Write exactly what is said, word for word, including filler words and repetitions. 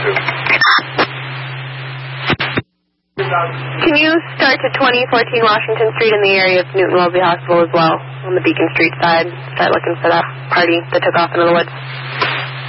two. Can you start to twenty fourteen Washington Street in the area of Newton Wellesley Hospital as well, on the Beacon Street side? Start looking for that party that took off into the woods.